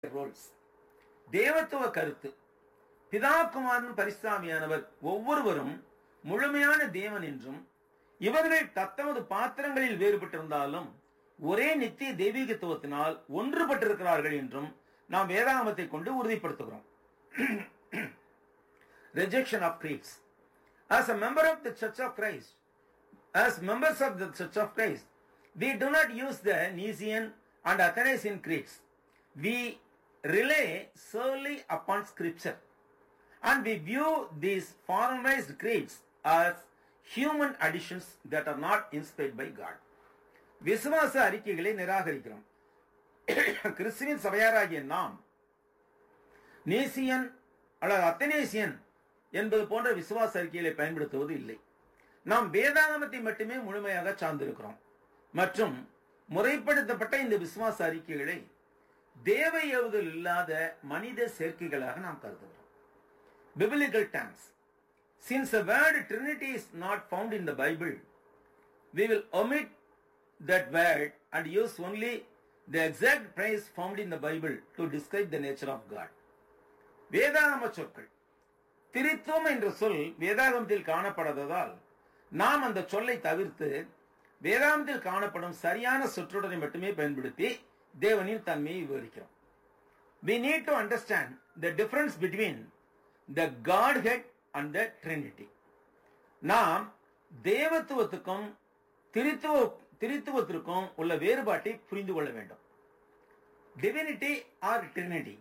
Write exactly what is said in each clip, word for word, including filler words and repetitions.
roles. தேவத்துவ கருத்து. பிதா குமாரன் பரிசுத்தாவியானவர் ஒவ்வொருவரும் முழுமையான தேவன் என்றும் இவர்கள் தத்தமது பாத்திரங்களில் வேறுபட்டிருந்தாலும் ஒரே நித்திய தெய்வீகத்துவத்தினால் ஒன்றுபட்டிருக்கிறார்கள் என்றும் நாம் வேதாகமத்தை கொண்டு உறுதிப்படுத்துகிறோம். Rejection of creeds. As a member of the Church of Christ, as members of the Church of Christ, we do not use the Nicene and Athanasian creeds. We rely solely upon Scripture, and we view these formalized creeds as human additions that are not inspired by God. விசுவாச அறிக்கைகளை நிராகரிக்கிறோம். கிறிஸ்துவின் சபையாராகிய நாம் நீசியன் அல்லது அத்தனேசியன் என்பது போன்ற விசுவாச அறிக்கைகளை பயன்படுத்துவது இல்லை. நாம் வேதாகமத்தை மட்டுமே முழுமையாக சார்ந்திருக்கிறோம் மற்றும் முறைப்படுத்தப்பட்ட இந்த விசுவாச அறிக்கைகளை தேவ ஏவுதல் இல்லாத மனித சேர்க்கைகளாக நாம் கருதுகிறோம். Biblical terms. Since the word Trinity is not found in the Bible, we will omit that word and use only the exact phrase found in the Bible to describe the nature of God. வேதாகம சொற்கள். திரித்துவம் என்ற சொல் வேதாகமத்தில் காணப்படாததால் நாம் அந்த சொல்லை தவிர்த்து வேதாகமத்தில் காணப்படும் சரியான சொற்றொடரை மட்டுமே பயன்படுத்தி தேவனின் தன்மையை விவரிக்கிறோம். We need to understand the difference between the Godhead and the Trinity. நாம் தேவத்துவத்துக்கும் திரித்துவ திரித்துவத்திற்கும் உள்ள வேறுபாட்டை புரிந்து கொள்ள வேண்டும். Divinity or Trinity.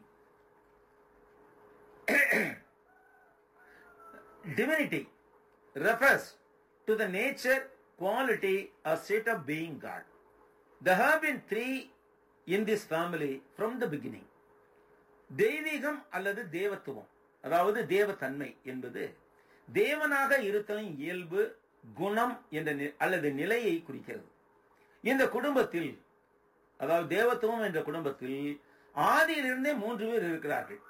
Divinity refers to the nature, quality, or state of being God. There have been three in this family from the beginning. தெய்வீகம் அல்லது தேவத்துவம், அதாவது தேவத்தன்மை என்பது தேவனாக இருத்தலின் இயல்பு, குணம் என்ற அல்லது நிலையை குறிக்கிறது. இந்த குடும்பத்தில், அதாவது தேவத்துவம் என்ற குடும்பத்தில் ஆதியிலிருந்தே மூன்று பேர் இருக்கிறார்கள்.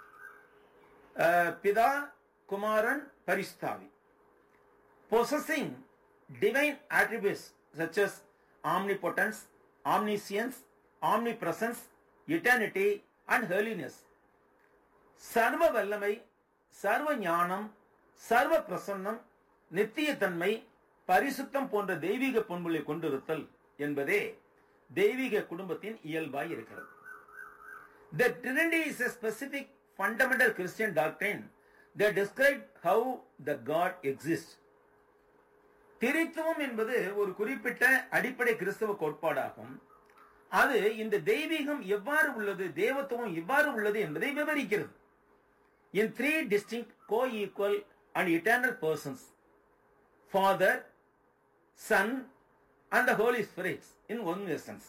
பிதா, குமாரன், பரிசுத்தாவி. Possessing divine attributes such as omnipotence, omniscience, omnipresence, eternity and holiness. சர்வ வல்லமை, சர்வ ஞானம், சர்வ பிரசன்னம், நித்தியத்தன்மை, பரிசுத்தம் போன்ற தெய்வீக பண்புகளை கொண்டிருத்தல் என்பதே தெய்வீக குடும்பத்தின் இயல்பாய் இருக்கிறது. The Trinity is a specific fundamental Christian doctrine that describes how the God exists. திரித்துவம் என்பது ஒரு குறிப்பிட்ட அடிப்படை கிறிஸ்தவ கோட்பாடாகும். அது இந்த தெய்வீகம் எவ்வாறு உள்ளது, தேவத்துவம் எவ்வாறு உள்ளது என்பதை விவரிக்கிறது. In three distinct, co-equal and eternal persons, Father, Son and the Holy Spirit in one essence.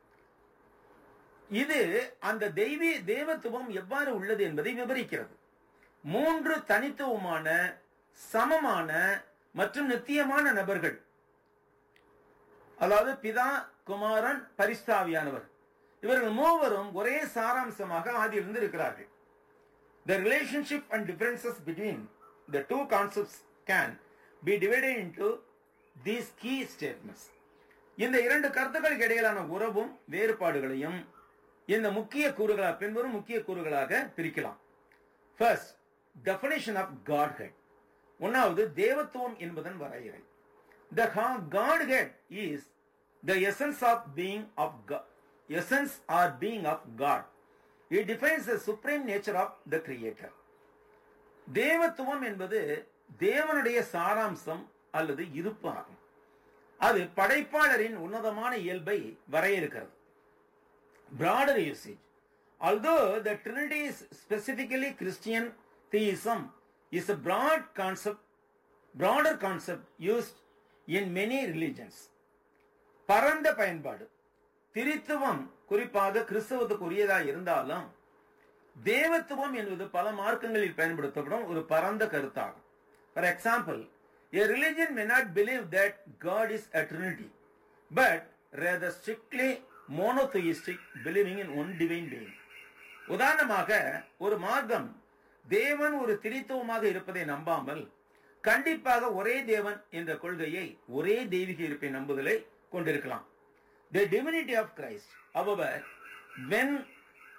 இது அந்த தெய்வீ தேவத்துவம் எவ்வாறு உள்ளது என்பதை விவரிக்கிறது. மூன்று தனித்துவமான, சமமான மற்றும் நித்தியமான நபர்கள், அதாவது பிதா, குமாரன், பரிசுத்தாவியானவர், இவர்கள் மூவரும் ஒரே சாராம்சமாக ஆதியிலிருந்து இருக்கிறார்கள். The relationship and differences between the two concepts can be divided into these key statements. இந்த இரண்டு கருத்துக்களுக்கு இடையிலான உறவும் வேறுபாடுகளையும் இந்த முக்கிய கூறுகளாக பின்வரும் முக்கிய கூறுகளாக பிரிக்கலாம். First, definition of Godhead. ஒன்னாவது தேவத்துவம் என்பதன் வரையறை. The Godhead is the essence of being of God. Essence or being of God. It defines the supreme nature of the Creator. தேவத்துவம் என்பது தேவனுடைய சாராம்சம் அல்லது இருப்பு ஆகும். அது படைப்பாளரின் உன்னதமான இயல்பை வரையறுக்கிறது. Broader usage. Although the Trinity is specifically Christian theism, is a broad concept, broader concept used in many religions. பரந்த பயன்பாடு. திரித்துவம் குறிப்பாக கிறிஸ்தவத்துக்கு உரியதாக இருந்தாலும் தேவத்துவம் என்பது பல மார்க்கங்களில் பயன்படுத்தப்படும் ஒரு பரந்த கருத்தாகும். For example, a religion may not believe that God is a Trinity, but rather strictly monotheistic, believing in one divine being. உதாரணமாக, ஒரு மார்க்கம் தேவன் ஒரு திரித்துவமாக இருப்பதை நம்பாமல் கண்டிப்பாக ஒரே தேவன் என்ற கொள்கையை, ஒரே தெய்வீக இருப்பை நம்புதலை கொண்டிருக்கலாம். The divinity of Christ, however, when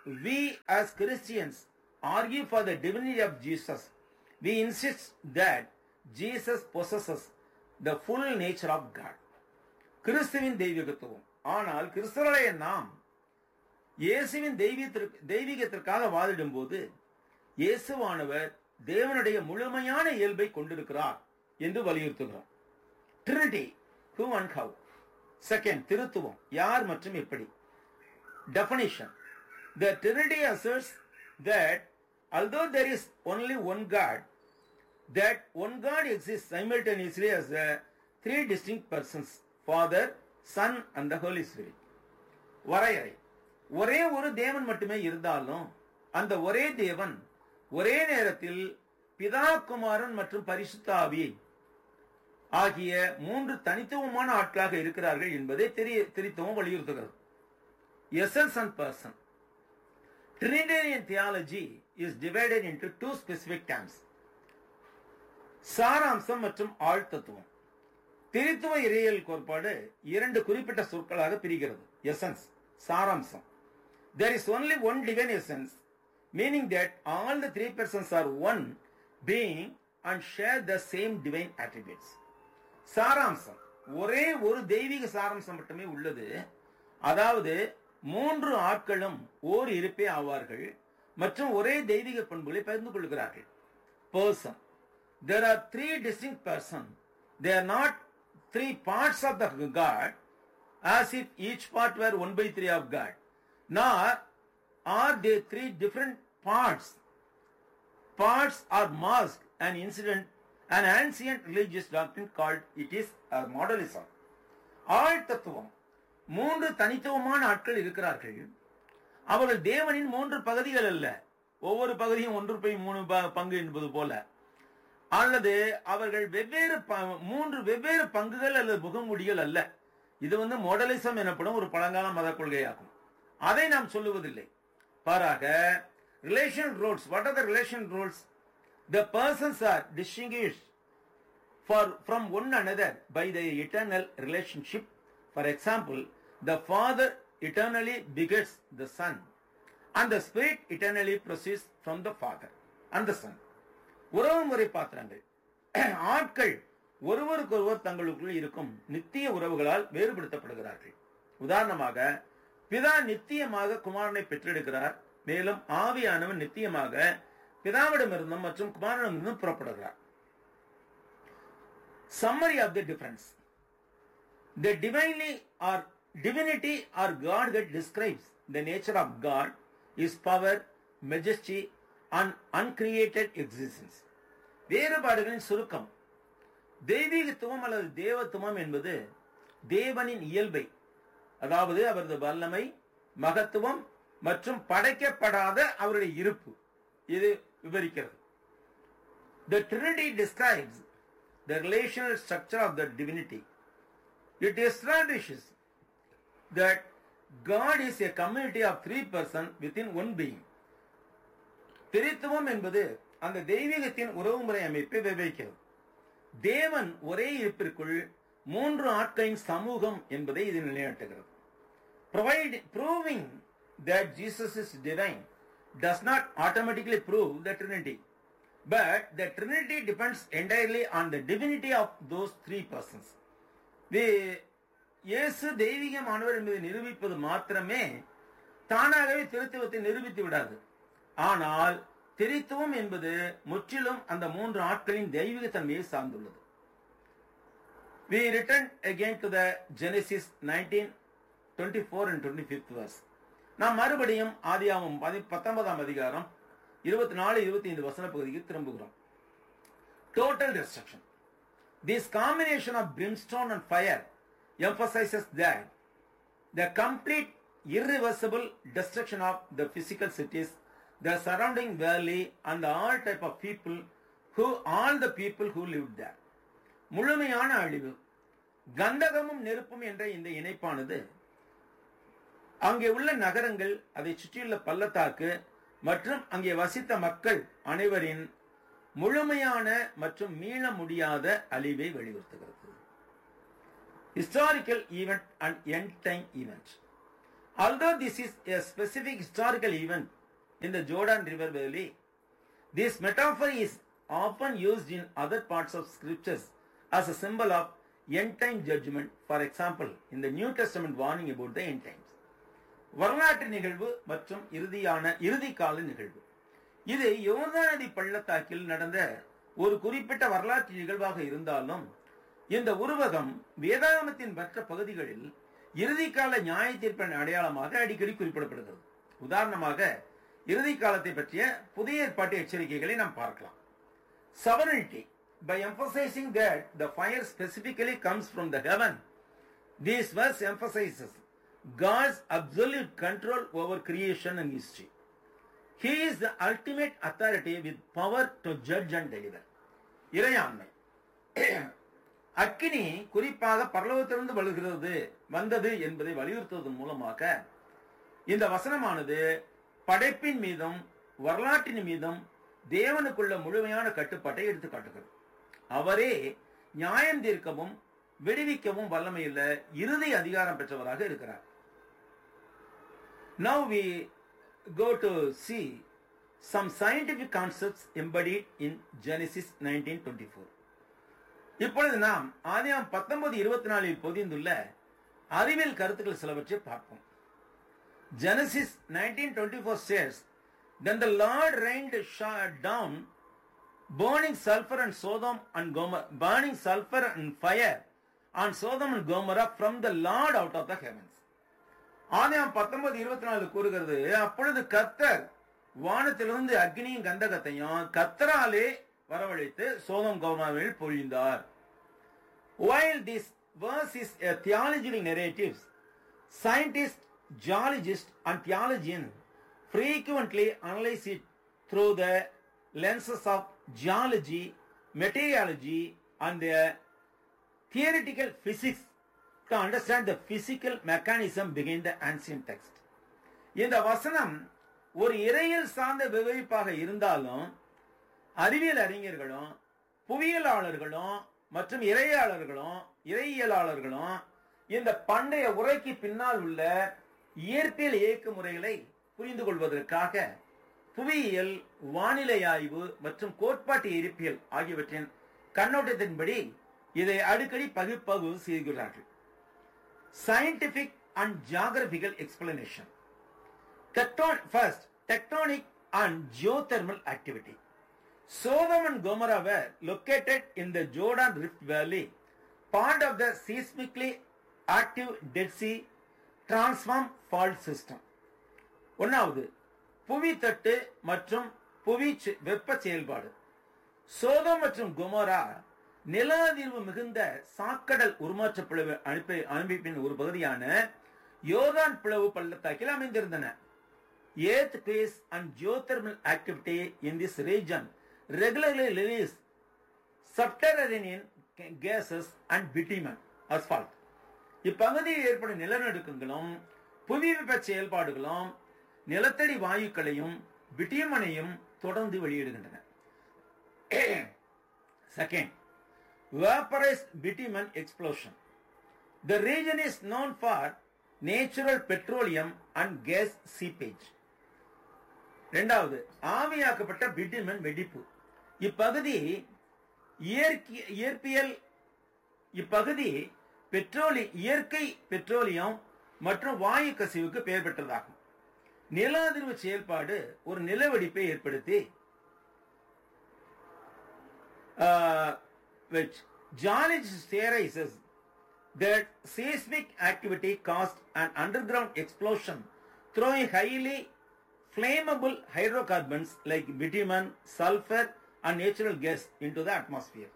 we as Christians argue for the divinity of Jesus, we insist that Jesus possesses the full nature of God. கிறிஸ்துவின் தெய்வீகத்துவம். ஆனால் கிறிஸ்தவர்களாகிய நாம் இயேசுவின் தெய்வீகத்திற்கு தெய்வீகத்திற்காக வாதிடும் போது இயேசுவானவர் தேவனுடைய முழுமையான இயல்பை கொண்டிருக்கிறார் என்று வலியுறுத்துகிறோம். Trinity, who and how. Second, திருத்துவம், யார் மற்றும் எப்படி. Definition. The Trinity asserts that although there is only one God, that one God exists simultaneously as the three distinct persons, Father, Son and the Holy Spirit. வரையறை. ஒரே ஒரு தேவன் மட்டுமே இருந்தாலும் அந்த ஒரே தேவன் ஒரே நேரத்தில் பிதா, குமாரன் மற்றும் பரிசுத்த ஆவி ஆகிய மூன்று தனித்துவமான ஆட்களாக இருக்கிறார்கள் என்பதை திருத்துவம் வலியுறுத்துகிறது. Essence and person. Trinitarian theology is divided into two specific terms. சாராம்சம் மற்றும் ஆழ்த்தத்துவம். திருத்துவ இறையியல் கோட்பாடு இரண்டு குறிப்பிட்ட சொற்களாக பிரிகிறது. எசன்ஸ், சாராம்சம். There is only one divine essence, meaning that all the three persons are one being and share the same divine attributes. சாராம்சம், ஒரே ஒரு தெய்வீக சாராம்சம் மட்டுமே உள்ளது. அதாவது மூன்று ஆட்களும் ஓர் இருப்பே ஆவார்கள் மற்றும் ஒரே தெய்வீக பண்புகளை பகிர்ந்து கொள்கிறார்கள். Person. There are three distinct persons. They are not three parts of the God, as if each part were one by three of God. Nor are they three different parts. Parts are masked and incident, an ancient religious doctrine called it is a modalism. ஆழ்த்தத்துவம். மூன்று தனித்துவமான ஆட்கள் இருக்கிறார்கள். அவர்கள் தேவனின் மூன்று பகுதிகள் அல்ல, ஒவ்வொரு பகுதியும் ஒன்று பை மூணு பங்கு என்பது போல, அல்லது அவர்கள் வெவ்வேறு மூன்று வெவ்வேறு பங்குகள் அல்லது முகமுடிகள் அல்ல. இது வந்து மாடலிசம் எனப்படும் ஒரு பழங்கால மத கொள்கையாகும். அதை நாம் சொல்லுவதில்லை. பாராக relation Rolle's. What are the relation Rolle's? The persons are distinguished for from one another by the eternal relationship. For example, the Father eternally begets the Son, and the Spirit eternally proceeds from the Father and the Son. உறவு முறை பாத்திரங்கள். ஆட்கள் ஒருவருக்கொருவர் தங்களுக்குள் இருக்கும் நித்திய உறவுகளால் வேறுபடுத்தப்படுகிறார்கள். உதாரணமாக, பிதா நித்தியமாக குமாரனை பெற்றெடுக்கிறார், மேலும் ஆவியானவன் நித்தியமாக பிதாவிடமிருந்தும் மற்றும் குமாரனிடமிருந்தும் புறப்படுகிறார். Summary of the difference. The divinely or divinity or Godhead describes the nature of God, His power, majesty and uncreated existence. வேறுபாடுகளின் சுருக்கம். தெய்வீகத்துவம் அல்லது தேவத்துவம் என்பது தேவனின் இயல்பை, அதாவது அவரது வல்லமை, மகத்துவம் மற்றும் படைக்கப்படாத அவருடைய இருப்பு இது விவரிக்கிறது. The Trinity describes the relational structure of the divinity. It establishes that God is a community of three persons within one being. திரித்துவம் என்பது அந்த தெய்வீகத்தின் உறவுமுறை அமைப்பை விவரிக்கிறது. தேவன் ஒரே இருப்பிற்குள் மூன்று ஆட்களின் சமூகம் என்பதை இது நிலைநாட்டுகிறது. Proving that Jesus is divine does not automatically prove the Trinity, but the Trinity depends entirely on the divinity of those three persons. இயேசு தெய்வீகமானவர் என்பதை நிரூபிப்பது மாத்திரமே தானாகவே திருத்துவத்தை நிரூபித்து விடாது. ஆனால் திரித்துவம் என்பது முற்றிலும் அந்த மூன்று ஆட்களின் தெய்வீக தன்மையை சார்ந்துள்ளது. We return again to the Genesis nineteen twenty-four and twenty-fifth verse. நாம் மறுபடியும் ஆதியாகமம் பத்தொன்பதாம் அதிகாரம் இருபத்தி நாலு இருபத்தி ஐந்து வசன பகுதிக்கு திரும்புகிறோம். Total destruction. This combination of brimstone and fire emphasizes that the complete irreversible destruction of the physical cities, the surrounding valley and all type of people who all the people who lived there. முழுமையான அழிவு. கந்தகமும் நெருப்பும் என்ற இந்த இணைப்பானது அங்கே உள்ள நகரங்கள், அதை சுற்றியுள்ள பள்ளத்தாக்கு மற்றும் அங்கே வசித்த மக்கள் அனைவரின் முழுமையான மற்றும் மீள முடியாத அழிவை வலியுறுத்துகிறது. Historical event and end time event. Although this is a specific historical event in the Jordan River Valley, this metaphor is often used in other parts of scriptures as a symbol of end time judgment. For example, in the New Testament warning about the end times. வரலாற்று நிகழ்வு மற்றும் இறுதியான இறுதி கால நிகழ்வு. இது யோர்தான் நதி பள்ளத்தாக்கில் நடந்த ஒரு குறிப்பிட்ட வரலாற்று நிகழ்வாக இருந்தாலும் இந்த உருவகம் வேதாகமத்தின் மற்ற பகுதிகளில் இறுதி கால நியாய தீர்ப்பின் அடையாளமாக அடிக்கடி குறிப்பிடப்படுகிறது. உதாரணமாக இறுதி காலத்தை பற்றிய புதிய ஏற்பாட்டு எச்சரிக்கைகளை நாம் பார்க்கலாம். Sovereignty. By emphasizing that the fire specifically comes from the heaven, this verse emphasizes God's absolute control over creation and history. He is the ultimate authority with power to judge and deliver. இறையாண்மை. அக்கினி குறிப்பாக பரலோகத்திலிருந்து வருகிறது வந்தது என்பதை வலியுறுத்துவதன் மூலமாக இந்த வசனமானது படைப்பின் மீதும் வரலாற்றின் மீதும் தேவனுக்குள்ள முழுமையான கட்டுப்பாட்டை எடுத்து காட்டுகிறது. அவரே நியாயம் தீர்க்கவும் விடுவிக்கவும் வல்லமையுள்ள இறுதி அதிகாரம் பெற்றவராக இருக்கிறார். Now we go to see some scientific concepts embodied in Genesis nineteen twenty-four. இப்பொழுது நாம் ஆதியாகமம் பத்தொன்பது இருபத்தி நாலில் பொதிந்துள்ள அறிவியல் கருத்துக்கள் சிலவற்றை பார்ப்போம். Genesis nineteen twenty-four says, Then the Lord rained down burning sulfur and Sodom and Gomorrah, burning sulfur and fire on Sodom and Gomorrah from the Lord out of the heavens. ஆதியாகமம் பத்தொன்பது இருபத்தி நாலு கூறுகிறது, அப்பொழுது கர்த்தர் வானத்திலிருந்து அக்னியும் கந்தகத்தையும் கர்த்தராலே வரவழைத்து சோதம் கோமோராவில் பொழிந்தார். While this verse is a theological narrative, scientists, geologists and theologians frequently analyze it through the lenses of geology, meteorology and the theoretical physics to understand the physical mechanism behind the ancient text. இந்த வசனம் ஒரு இறையியல் சார்ந்த விவரிப்பாக இருந்தாலும் அறிவியல் அறிஞர்களும் புவியியலாளர்களும் மற்றும் இறையாளர்களும் இறையியலாளர்களும் இந்த பண்டைய உரைக்கு பின்னால் உள்ள இயற்பியல் இயக்க முறைகளை புரிந்து கொள்வதற்காக புவியியல், வானிலை ஆய்வு மற்றும் கோட்பாட்டு இருப்பியல் ஆகியவற்றின் கண்ணோட்டத்தின்படி இதை அடிக்கடி பகுப்பாய்வு செய்கிறார்கள். Scientific and geographical explanation. Tecton, first, tectonic and geothermal activity. Sodom and Gomorrah were located in the Jordan Rift Valley, part of the seismically active Dead Sea transform fault system. ஒன்னாவது, புவி தட்டு மற்றும் புவி வெப்ப செயல்பாடு. சோதம் மற்றும் கொமோரா நில அதிர்வு மிகுந்த சாக்கடல் உருமாற்ற பிளவு அமைப்பின் ஒரு பகுதியான யோர்தான் பிளவு பள்ளத்தாக்கில் அமைந்திருந்தன. Earthquakes and geothermal activity in this region regularly release subterranean gases and bitumen, asphalt. இப்பகுதியில் ஏற்படும் நிலநடுக்கங்களும் புவி வெப்ப செயல்பாடுகளும் நிலத்தடி வாயுக்களையும் பிட்டியமனையும் தொடர்ந்து வெளியிடுகின்றன. Second, vaporized bitumen explosion. The region is known for natural petroleum and gas seepage. இரண்டாவது, ஆவியாக்கப்பட்ட பிட்டுமன் வெடிப்பு. இப்பகுதி இயற்பியல் இப்பகுதி பெட்ரோலி இயற்கை பெட்ரோலியம் மற்றும் வாயு கசிவுக்கு பெயர் பெற்றதாகும். நில அதிர்வு செயல்பாடு ஒரு நிலவெடிப்பை ஏற்படுத்தி which geologists theorizes that seismic activity caused an underground explosion throwing highly flammable hydrocarbons like bitumen, sulfur and natural gas into the atmosphere.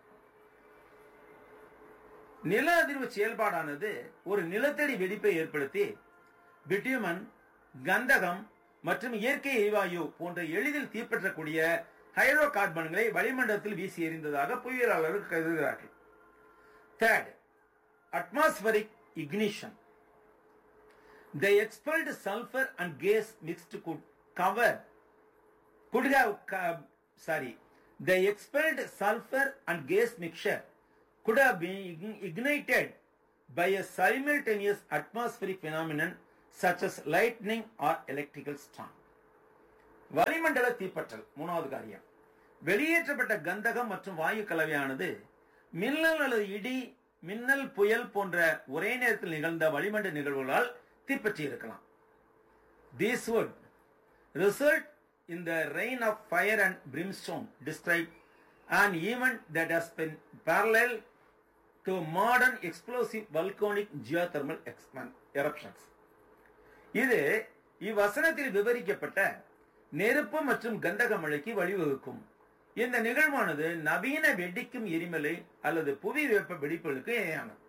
நில அதிர்வு செயல்பாடானது ஒரு நிலத்தடி வெடிப்பை ஏற்படுத்தி பிட்யூமன், கந்தகம் மற்றும் இயற்கை எரிவாயு போன்ற எளிதில் தீப்பற்றக்கூடிய ஹைட்ரோ கார்பன்களை வளிமண்டலத்தில் வீசி எறிந்ததாக புவியியலாளர்கள் கருதுகிறார்கள். Third, atmospheric ignition. The expelled sulfur and gas mixed could cover could have sorry the expelled sulfur and gas mixture could have been ignited by a simultaneous atmospheric phenomenon such as lightning or electrical storm. வளிமண்டல தீப்பற்றல் மூணாவது காரியம். வெளியேற்றப்பட்ட கந்தகம் மற்றும் வாயு கலவையானது மின்னல் அல்லது இடி, மின்னல், புயல் போன்ற ஒரே நேரத்தில் நிகழ்ந்த வளிமண்டல நிகழ்வுகளால் தீப்பற்றி இருக்கலாம். This would result in the rain of fire and brimstone described an event that has been parallel to modern explosive volcanic geothermal eruptions. இது இவ்வசனத்தில் விவரிக்கப்பட்ட நெருப்பு மற்றும் கந்தக மழைக்கு வழிவகுக்கும். இந்த நிகழ்வானது நவீன வெடிக்கும் எரிமலை அல்லது புவி வெப்ப வெடிப்புகளுக்கு இணையானது.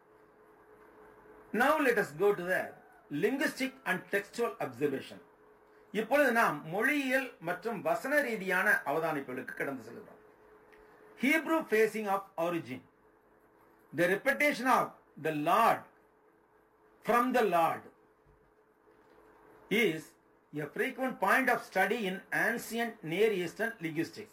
Now let us go to the linguistic and textual observation. இப்பொழுது நாம் மொழியியல் மற்றும் வசன ரீதியான அவதானிப்புகளுக்கு கடந்து செல்கிறோம். Hebrew phrasing of origin. The repetition of the Lord from the Lord is a frequent point of study in ancient Near Eastern linguistics.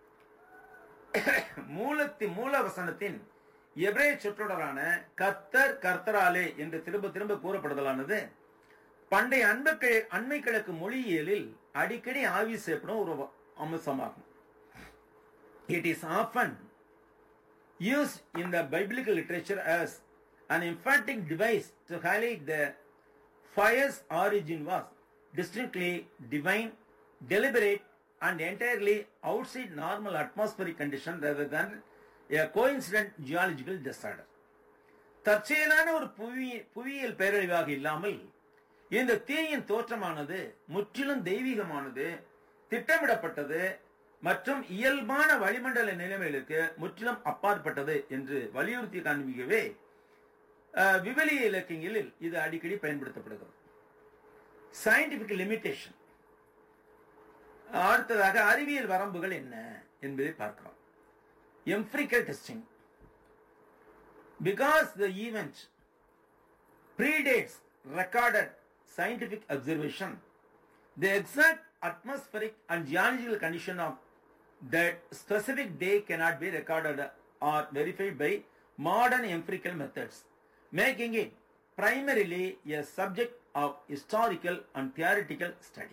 மூலத்தி மூல வசனத்தின் எபிரேய சொற்றொடரான கர்த்தர், கர்த்தராலே என்று திரும்ப திரும்ப கூறப்படுதலானது பண்டைய அன்பு அண்மை கிழக்கு மொழியியலில் அடிக்கடி ஆய்வு செய்யப்படும் ஒரு அம்சமாகும். It is often used in the biblical literature as an emphatic device to highlight the fire's origin was distinctly divine, deliberate, and entirely outside normal atmospheric condition rather than a coincident geological disorder. தற்செயலான ஒரு புவி புவியியல் பேரழிவாக இல்லாமல் இந்த தீயின் தோற்றமானது முற்றிலும் தெய்வீகமானது, திட்டமிடப்பட்டது மற்றும் இயல்பான வளிமண்டல நிலைமைகளுக்கு முற்றிலும் அப்பாற்பட்டது என்று வலியுறுத்தி காண்பிக்கவே விவிலிய இலக்கியங்களில் இது அடிக்கடி பயன்படுத்தப்படுகிறது. Scientific limitation. அடுத்ததாக அறிவியல் வரம்புகள் என்ன என்பதை பார்க்கிறோம். Empirical testing. Because the event predates recorded scientific observation, the exact atmospheric and geological condition of that specific day cannot be recorded or verified by modern empirical methods, making it primarily a subject of historical and theoretical study.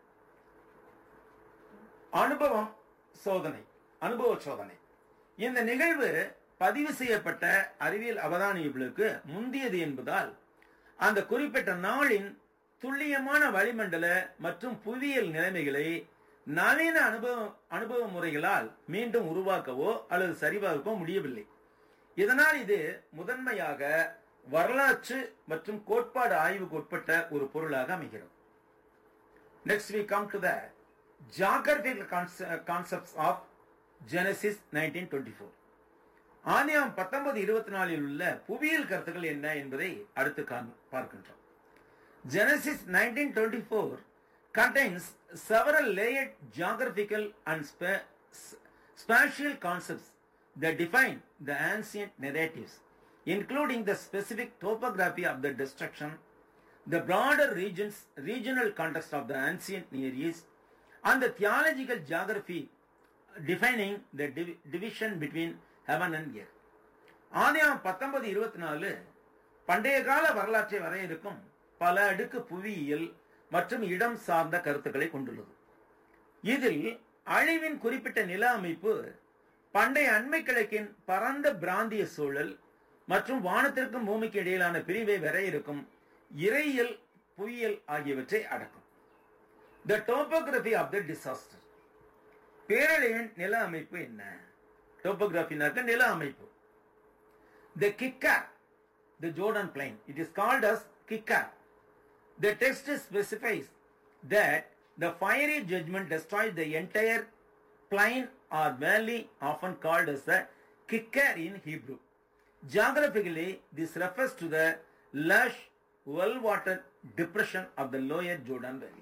அனுபவம் சோதனை, அனுபவ சோதனை. இந்த நிகழ்வு பதிவு செய்யப்பட்ட அறிவியல் அவதானிப்புகளுக்கு முந்தியது என்பதால் அந்த குறிப்பிட்ட நாளின் துல்லியமான வளிமண்டல மற்றும் புவியியல் நிலைமைகளை நவீன அனுபவ அனுபவ முறைகளால் மீண்டும் உருவாக்கவோ அல்லது சரிபார்க்கவோ முடியவில்லை. இதனால் இது முதன்மையாக வரலாற்று மற்றும் கோட்பாடு ஆய்வுக்கு உட்பட்ட ஒரு பொருளாக அமைகிறது. Next we come to the geographical concepts of Genesis nineteen twenty-four. ஆதியாகமம் பத்தொன்பது இருபத்தி நாலில் உள்ள புவியியல் கருத்துக்கள் என்ன என்பதை அடுத்து பார்க்கின்றோம். Genesis nineteen twenty-four contains several layered geographical and spa- spatial concepts that define the ancient narratives, including the specific topography of the destruction, the broader regions, regional context of the ancient Near East, and the theological geography defining the div- division between heaven and earth. ஆதியாகமம் பத்தொன்பது இருபத்தி நாலு பண்டைய கால வரலாற்றை வரையறுக்கும் பல அடுக்கு புவியியல் மற்றும் இடம் சார்ந்த கருத்துக்களை கொண்டுள்ளது. இதில் அழிவின் குறிப்பிட்ட நில அமைப்பு, பண்டைய அண்மை கிழக்கின் பரந்த பிராந்திய சூழல் மற்றும் வானத்திற்கும் பூமிக்கு இடையிலான பிரிவை வரையறுக்கும் இறையியல், புவியியல் ஆகியவற்றை அடக்கும். The topography of the disaster. பேரழிவின் நில அமைப்பு என்ன? டோபோகிராஃபினாக்க நில அமைப்பு. The Kikkar, the Jordan plain, it is called as Kikkar. The text specifies that the fiery judgment destroyed the entire plain or valley, often called as the Kikkar in Hebrew. Geographically, this refers to the lush, well-watered depression of the lower Jordan valley.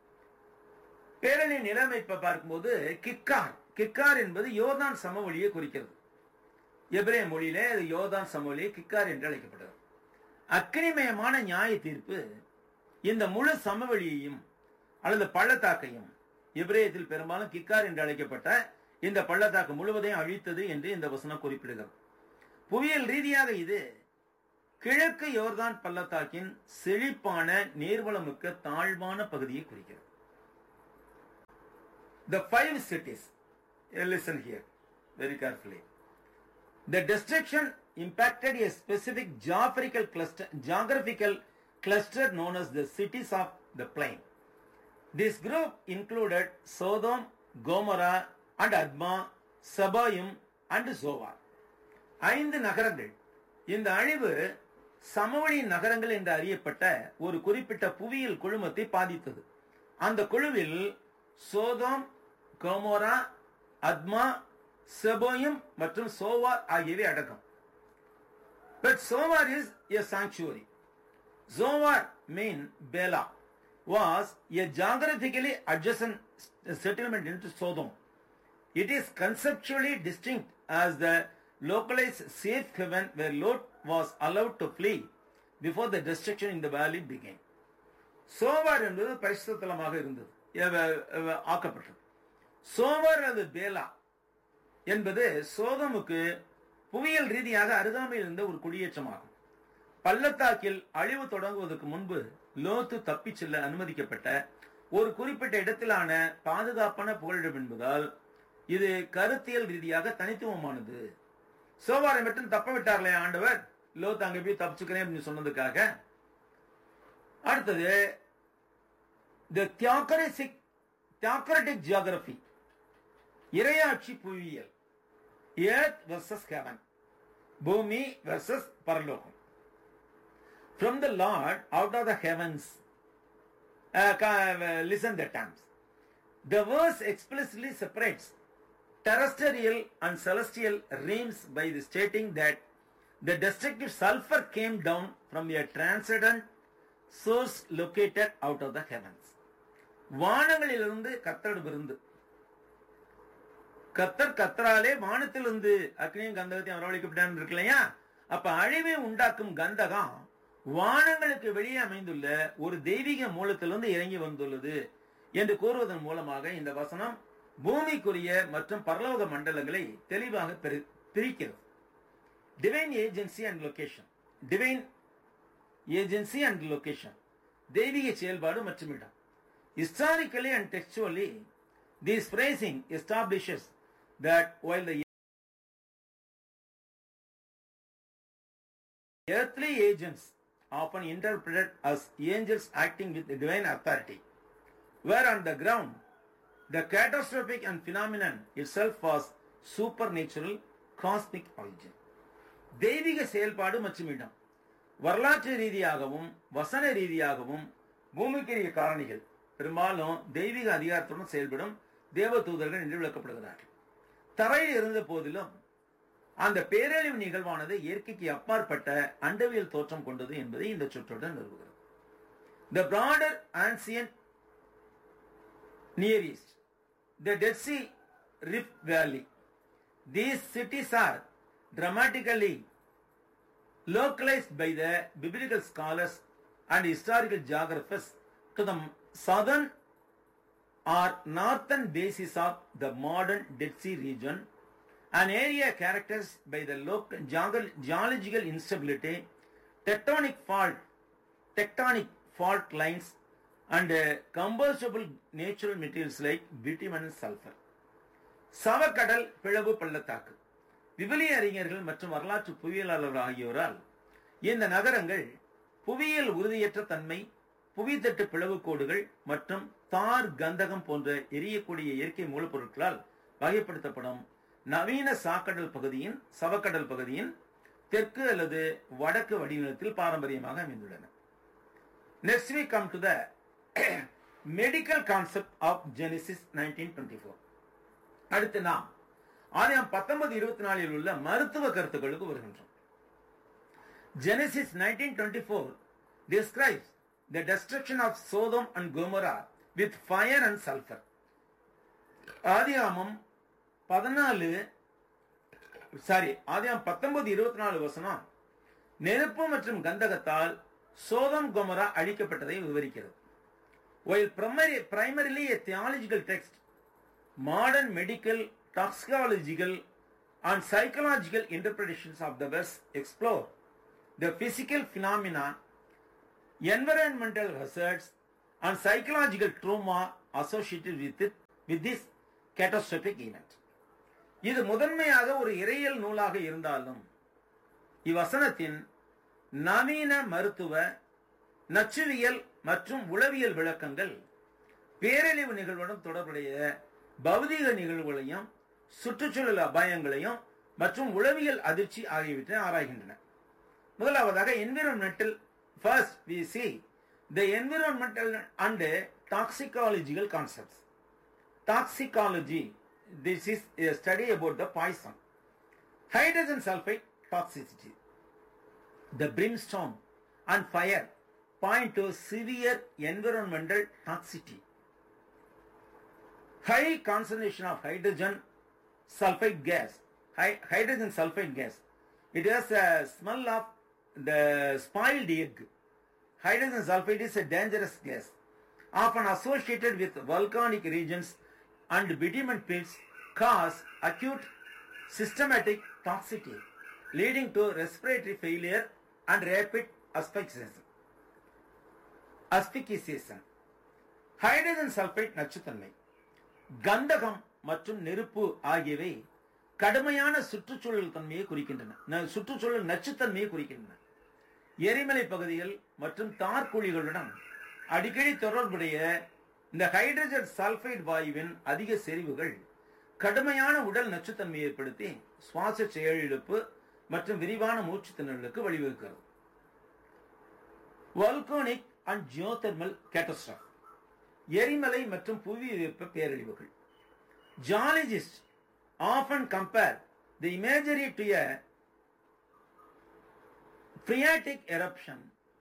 பேரழி நிலைமைப்பை பார்க்கும்போது கிக்கார் கிக்கார் என்பது யோர்தான் சமவெளியை குறிக்கிறது. எபிரேய மொழியிலே அது யோர்தான் சமவெளியை கிக்கார் என்று அழைக்கப்படுகிறது. அக்கினிமயமான நியாய தீர்ப்பு இந்த முழு சமவெளியையும் அல்லது பள்ளத்தாக்கையும், எபிரேயத்தில் பெரும்பாலும் கிக்கார் என்று அழைக்கப்பட்ட இந்த பள்ளத்தாக்கு முழுவதையும் அழித்தது என்று இந்த வசனம் குறிப்பிடுகிறது. புவியியல் ரீதியாக இது கிழக்கு யோர்தான் பள்ளத்தாக்கின் செழிப்பான நீர்வளமிக்க தாழ்வான பகுதியை குறிக்கிறது. The five cities, listen here very carefully. The destruction impacted a specific geographical cluster, geographical cluster known as the cities of the plain. This group included Sodom, Gomorrah, and Adma, Sabayim, and Zoar. ஐந்து நகரங்கள். இந்த அழிவு சமவெளி நகரங்கள் என்று அறியப்பட்ட ஒரு குறிப்பிட்ட புவியியல் குழுமத்தை பாதித்தது. அந்த குழுவில் சோதோம், கோமோரா, அத்மா, செபோயும் மற்றும் சோவார் ஆகியவை அடக்கம். But Zoar is a sanctuary. Zoar mean Bela was a geographically adjacent settlement into Sodom. It is conceptually distinct as the localized safe haven where Lot was allowed to flee before the destruction in the valley began. சோவார் என்பது பரிசுத்த தலமாக இருந்தது, ஆக்கப்பட்டது. சோவார் அது Bela என்பது சோதமுக்கு புவியியல் ரீதியாக அருகாமையில் இருந்த ஒரு குடியேற்றமாகும். பள்ளத்தாக்கில் அழிவு தொடங்குவதற்கு முன்பு லோத்து தப்பிச் செல்ல அனுமதிக்கப்பட்ட ஒரு குறிப்பிட்ட இடத்திலான பாதுகாப்பான புகலிடம் என்பதால் இது கருத்தியல் ரீதியாக தனித்துவமானது. சோவாரை மட்டும் தப்ப விட்டார்களே ஆண்டவர், லோத் அங்கே போய் தப்பிச்சுக்கிறேன் அப்படின்னு சொன்னதுக்காக. அடுத்தது the theocratic theocratic geography, இறையாட்சி புவியியல். earth versus heaven, பூமி versus பரலோகம். From the Lord out of the heavens, uh, listen the terms. The verse explicitly separates terrestrial and celestial realms by the stating that the destructive sulfur came down from a transcendent source located out of the heavens. வானங்களிலிருந்து கர்த்தரிடமிருந்து, கர்த்தர் கர்த்தராலே வானத்திலிருந்து அக்னியும் கந்தகத்தையும் வரவழைக்கப்பட்டான் இருக்கு இல்லையா? அப்ப அழிவை உண்டாக்கும் கந்தகம் வானங்களுக்கு வெளியே அமைந்துள்ள ஒரு தெய்வீக மூலத்திலிருந்து இறங்கி வந்துள்ளது என்று கூறுவதன் மூலமாக இந்த வசனம் பூமிக்குரிய மற்றும் பரலோக மண்டலங்களை தெளிவாக பிரிக்கிறது. Divine agency and location. Divine agency and location, தெய்வீக செயல்பாடு மற்றும் இடம். Historically and textually, this phrasing establishes that while the earthly agents, often interpreted as angels acting with divine authority, were on the ground, the catastrophic and phenomenon itself was supernatural, cosmic origin. தெய்வீக செயல்பாடு மற்றும் இடம் வரலாற்று ரீதியாகவும் வசன ரீதியாகவும் பூமிக்குரிய காரணிகள் பெரும்பாலும் தெய்வீக அதிகாரத்துடன் செயல்படும் தேவ தூதர்கள் என்று விளக்கப்படுகிறார்கள். தரையில் இருந்த போதிலும் அந்த பேரழிவு நிகழ்வானது இயற்கைக்கு அப்பாற்பட்ட அண்டவியல் தோற்றம் கொண்டது என்பதை இந்த சொற்றொடர் நிறுவுகிறது. The broader ancient Near East, the Dead Sea Rift Valley, these cities are dramatically localized by the biblical scholars and historical geographers to the southern or northern basis of the modern Dead Sea region, an area characterized by the local geological instability, tectonic fault, tectonic fault lines, and uh, combustible natural materials like bitumen and sulfur. சவக்கடல் பிளவு பள்ளத்தாக்கு. விவிலிய அறிஞர்கள் மற்றும் வரலாற்று புவியியலாளர்கள் ஆகியோரால் இந்த நகரங்கள் புவியியல் உறுதியற்ற தன்மை, புவித்தட்டு பிளவு கோடுகள் மற்றும் தார் கந்தகம் போன்ற எரியக்கூடிய இயற்கை மூலப்பொருட்களால் வகைப்படுத்தப்படும் நவீன சாக்கடல் பகுதியின் சவக்கடல் பகுதியின் தெற்கு அல்லது வடக்கு வடிநிலத்தில் பாரம்பரியமாக அமைந்துள்ளன. Next we come to the medical concept of Genesis nineteen twenty-four. அடுத்து நாம் ஆதியாகமம் பத்தொன்பது இருபத்தி நாலில் உள்ள மருத்துவ கருத்துக்களுக்கு வருகின்றோம். Genesis nineteen twenty-four describes the destruction of Sodom and Gomorrah with fire and sulfur. ஆதியாகமம் பதினாலு சாரி ஆதியாகமம் பத்தொன்பது இருபத்தி நாலு வசனம் நெருப்பு மற்றும் கந்தகத்தால் சோதம் கொமரா அழிக்கப்பட்டதை விவரிக்கிறது. While primary, primarily a theological text, modern medical, toxicological and psychological interpretations of the verse explore the physical phenomena, environmental hazards, and psychological trauma associated with it, with this catastrophic event. இது முதன்மையாக ஒரு இறையியல் நூலாக இருந்தாலும் இவ்வசனத்தின் நவீன மருத்துவ, நச்சுவியல் மற்றும் உளவியல் விளக்கங்கள் பேரழிவு நிகழ்வுடன் தொடர்புடைய பௌதீக நிகழ்வுகளையும் சுற்றுச்சூழல் அபாயங்களையும் மற்றும் உளவியல் அதிர்ச்சி ஆகியவற்றை ஆராய்கின்றன. முதலாவதாக environmental. First we see the environmental and toxicological concepts. Toxicology, this is a study about the poison. Hydrogen sulfide toxicity. The brimstone and fire point to severe environmental toxicity. High concentration of hydrogen sulfide gas. High, hydrogen sulfide gas. It has a smell of the spoiled egg. Hydrogen sulfide is a dangerous gas, often associated with volcanic regions and bitumen pits, cause acute systematic toxicity, leading to respiratory failure and rapid asphyxiation. Asphyxiation. Hydrogen sulfide நச்சுத்தன்மை, கந்தகம் மற்றும் நெருப்பு ஆகியவை கடுமையான சுற்றுச்சூழல் தன்மையை குறிக்கின்றன, சுற்றுச்சூழல் நச்சுத்தன்மையை குறிக்கின்றன. எரிமலை பகுதிகள் மற்றும் தார்குழிகளுடன் அடிக்கடி தொடர்புடைய இந்த ஹைட்ரஜன் சல்பைடு வாயுவின் அதிக செறிவுகள் கடுமையான உடல் நச்சுத்தன்மையை ஏற்படுத்தி சுவாச செயலிழப்பு மற்றும் விரிவான மூச்சு திணறலுக்கு வழிவகுக்கிறது. வால்கானிக் அண்ட் ஜியோதெர்மல் கேட்டஸ்ட்ராஃபி, எரிமலை மற்றும் புவி வெப்ப பேரழிவுகள். Geologist often compare the imagery to a phreatic eruption,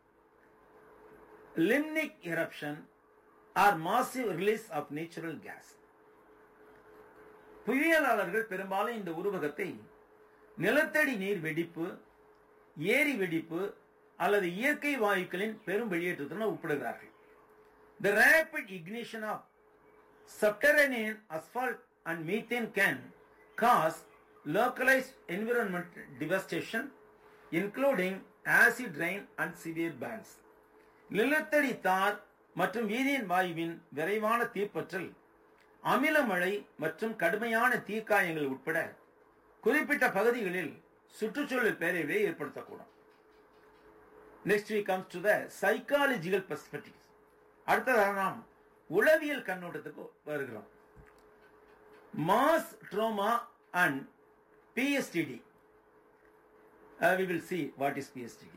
limnic eruption, or massive release of natural gas. புவியியலாளர்கள் பெரும்பாலும் இந்த உருவகத்தை நிலத்தடி நீர் வெடிப்பு, ஏரி வெடிப்பு அல்லது இயற்கை வாயுக்களின் பெரும் வெளியேற்றத்துடன் ஒப்பிடுகிறார்கள். The rapid ignition of subterranean asphalt and methane can cause localized environmental devastation, including acid rain and severe burns. நிலத்தடி தார் மற்றும் வீதியின் வாயுவின் விரைவான தீப்பற்றல், அமில மழை மற்றும் கடுமையான தீக்காயங்கள் உட்பட குறிப்பிட்ட பகுதிகளில் சுற்றுச்சூழல் பேரழிவை ஏற்படுத்தக்கூடும். Next we comes to the psychological perspectives. அடுத்ததாக நாம் உளவியல் கண்ணோட்டத்துக்கு வருகிறோம். Mass trauma and P S T D. Uh, we will see what is P S T D.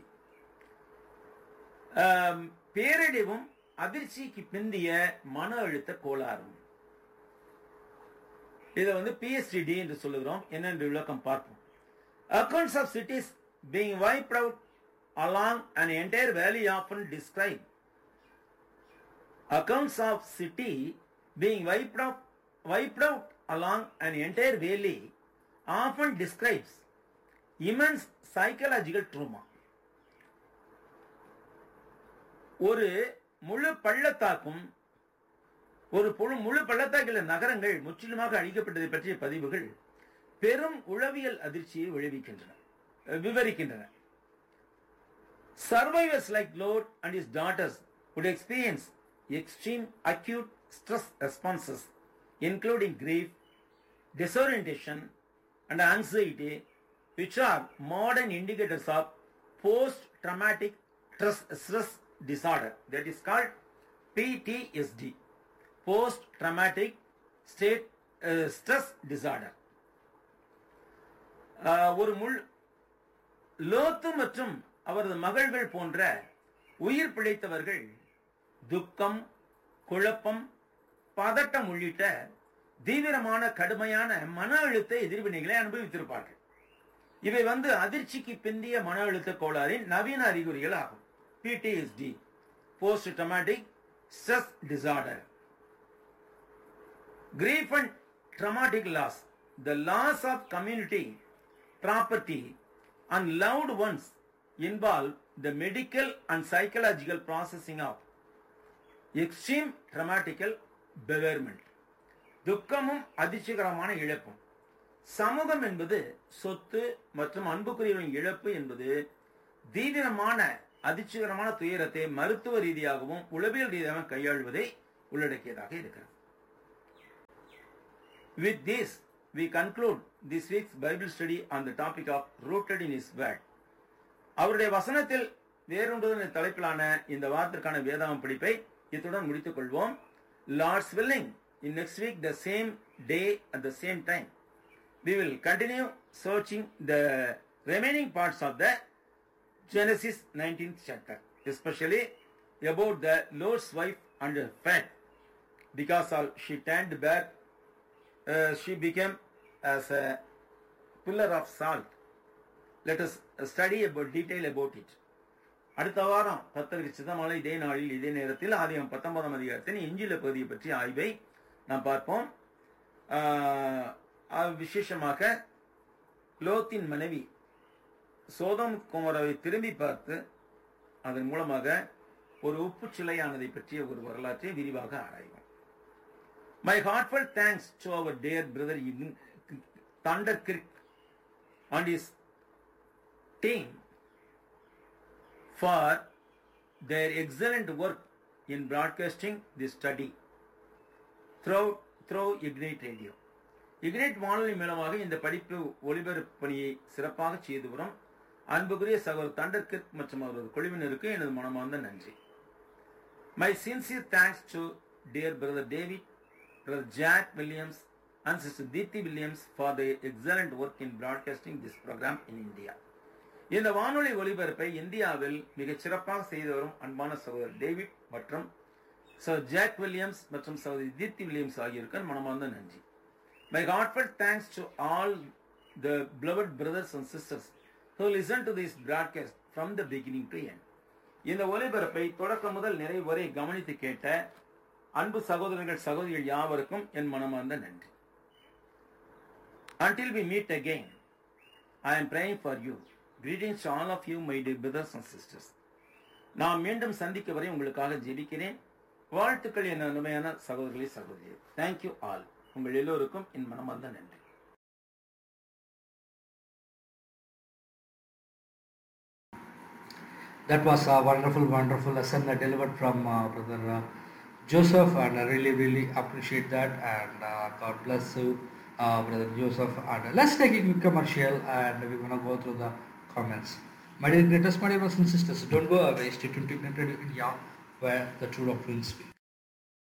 Um, பேரழிவும் அதிர்ச்சிக்கு பிந்திய மன அழுத்த கோளாறும். இதை வந்து P S T D என்று சொல்லுகிறோம். என்னென்று விளக்கம் பார்ப்போம். Accounts of cities being wiped out along an entire valley often describe. Accounts of city being wiped out, wiped out along an entire valley often describes immense psychological trauma. ஒரு முழு பள்ளத்தாக்கும் ஒரு முழு பள்ளத்தாக்கில் நகரங்கள் முற்றிலுமாக அழிக்கப்பட்டதை பற்றிய பதிவுகள் பெரும் உளவியல் அதிர்ச்சியை விளைவிக்கின்றன, விவரிக்கின்றன. Survivors like Lord and his daughters would experience extreme acute stress responses, including grief, disorientation, and anxiety, which are modern indicators of post-traumatic stress disorder. That is called P T S D, post-traumatic state uh, stress disorder. ஒரு முள் லோத்து மற்றும் அவரது மகள்கள் போன்ற உயிர் பிழைத்தவர்கள் துக்கம், குழப்பம், பதட்டம் உள்ளிட்ட தீவிரமான கடுமையான மன அழுத்த எதிர்வினைகளை அனுபவித்திருப்பார்கள். இவை வந்து அதிர்ச்சிக்கு பிந்திய மன அழுத்த கோளாறின் நவீன அறிகுறிகள் ஆகும். P T S D, post traumatic stress disorder. Grief and traumatic loss, the loss of community, property and loved ones involve the medical and psychological processing of extreme traumatical bereavement. துக்கமும் அதிர்ச்சிகரமான இழப்பும். சமூகம் என்பது சொத்து மற்றும் அன்புக்குரியவரின் இழப்பு என்பது தீவிரமான அதிர்ச்சிகரமான துயரத்தை மருத்துவ ரீதியாகவும் உளவியல் ரீதியாகவும் கையாள்வதை உள்ளடக்கியதாக இருக்கிறது. With this, we conclude this week's Bible study on the topic of rooted in His Word. அவருடைய வசனத்தில் வேரூன்றுதல் தலைப்பிலான இந்த வாரத்திற்கான வேதாகம் படிப்பை இத்துடன் முடித்துக் கொள்வோம். Lord's willing, in next week the same day at the same time, we will continue searching the remaining parts of the Genesis nineteenth chapter, especially about the Lord's wife and her friend. Because of she turned back, uh, she became as a pillar of salt. Let us study about detail about it. அடுத்த வாரம் கர்த்தருக்கு சித்தமான இதே நாளில் இதே நேரத்தில் ஆதியாகமம் பத்தொன்பதாம் அதிகாரத்தின் எஞ்சியுள்ள பகுதியை பற்றி ஆய்வை நாம் பார்ப்போம். விசேஷமாக லோத்தின் மனைவி சோதோம் குமாராவை திரும்பி பார்த்து அதன் மூலமாக ஒரு உப்பு சிலையானதை பற்றிய ஒரு வரலாற்றை விரிவாக ஆராய்வோம். My heartfelt thanks to our dear brother Thunder Kirk and his team for their excellent work in broadcasting this study through through Ignite Radio. Ignite வானொலி மூலமாக இந்த படிப்பு ஒளிபரப்பு பணியை சிறப்பாக செய்து வரும் அன்புக்குரிய சகோதரர் தண்டர் கிர்க் மற்றும் அவரது குழுவினருக்கு எனது மனமார்ந்த நன்றி. My sincere thanks to dear brother David, brother Jack Williams and sister Deepthi Williams for their excellent work in broadcasting this program in India. இந்த வானொலி ஒலிபரப்பை இந்தியாவில் மிகச் சிறப்பாக செய்து வரும் அன்பான சகோதரர் டேவிட் மற்றும் சகோதரர் ஜாக் வில்லியம்ஸ் மற்றும் சகோதரி தீப்தி வில்லியம்ஸ் ஆகியோருக்கு மனமார்ந்த நன்றி. My heartfelt thanks to all the beloved brothers and sisters who listened to this broadcast from the beginning to end. இந்த ஒலிபரப்பை தொடக்கம் முதல் நிறைவு வரை கவனித்து கேட்ட அன்பு சகோதரர்கள் சகோதரிகள் யாவருக்கும் என் மனமார்ந்த நன்றி. Until we meet again, I am praying for you. Greetings to all of you, my dear brothers and sisters. நான் மீண்டும் சந்திக்க வரை உங்களுக்காக ஜெபிக்கிறேன். வாழ்த்துக்கள் என் அருமையான சகோதரர்களே சகோதரியே. Thank you all. உங்கள் எல்லோருக்கும் என் மனமார்ந்த நன்றி. That was a wonderful, wonderful lesson that delivered from uh, Brother uh, Joseph, and I really, really appreciate that. And uh, God bless you, uh, Brother Joseph. And uh, let's take a quick commercial, and we're gonna go through the comments. My dear greatest, my dear brothers and sisters, don't go away. Stay tuned to Ignite Radio India, where the true doctrine speaks.